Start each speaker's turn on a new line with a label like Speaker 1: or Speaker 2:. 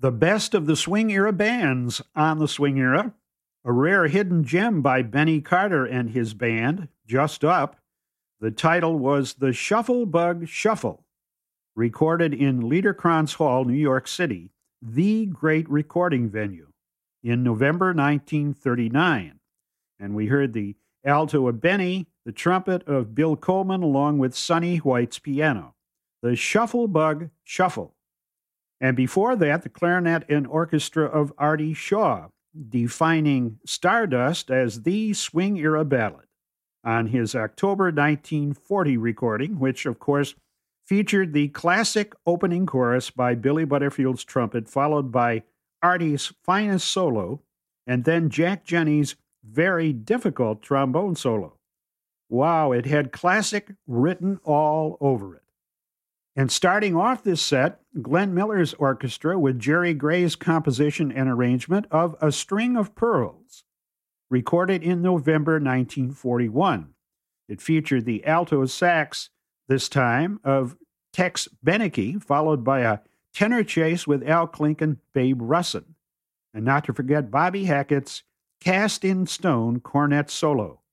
Speaker 1: The best of the swing era bands on the swing era. A rare hidden gem by Benny Carter and his band, Just Up. The title was The Shuffle Bug Shuffle, recorded in Liederkranz Hall, New York City, the great recording venue, in November 1939. And we heard the alto of Benny, the trumpet of Bill Coleman, along with Sonny White's piano. The Shuffle Bug Shuffle. And before that, the clarinet and orchestra of Artie Shaw, defining Stardust as the swing-era ballad on his October 1940 recording, which, of course, featured the classic opening chorus by Billy Butterfield's trumpet, followed by Artie's finest solo, and then Jack Jenny's very difficult trombone solo. Wow, it had classic written all over it. And starting off this set, Glenn Miller's orchestra with Jerry Gray's composition and arrangement of A String of Pearls, recorded in November 1941. It featured the alto sax, this time, of Tex Beneke, followed by a tenor chase with Al Klink and Babe Russin. And not to forget Bobby Hackett's cast-in-stone cornet solo.